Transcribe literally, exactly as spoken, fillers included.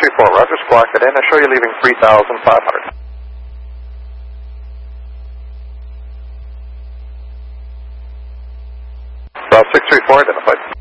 three four, Roger, squawk it in. I show you leaving three thousand five hundred. Route six three four, identified.